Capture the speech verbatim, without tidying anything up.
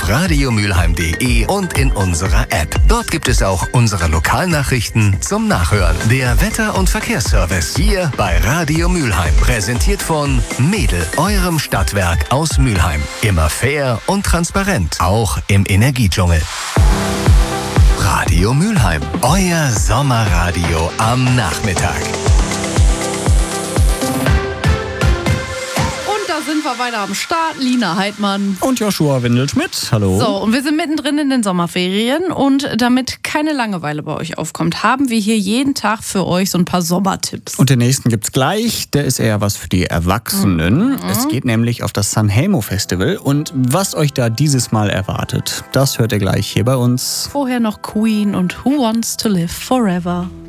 auf radiomülheim punkt de und in unserer App. Dort gibt es auch unsere Lokalnachrichten zum Nachhören. Der Wetter- und Verkehrsservice hier bei Radio Mülheim. Präsentiert von Medel, eurem Stadtwerk aus Mülheim. Immer fair und transparent, auch im Energiedschungel. Radio Mülheim, euer Sommerradio am Nachmittag. Sind wir weiter am Start. Lina Heidmann. Und Joshua Windelschmidt. Hallo. So, und wir sind mittendrin in den Sommerferien. Und damit keine Langeweile bei euch aufkommt, haben wir hier jeden Tag für euch so ein paar Sommertipps. Und den nächsten gibt's gleich. Der ist eher was für die Erwachsenen. Mhm. Es geht nämlich auf das Sanremo Festival. Und was euch da dieses Mal erwartet, das hört ihr gleich hier bei uns. Vorher noch Queen und Who Wants to Live Forever.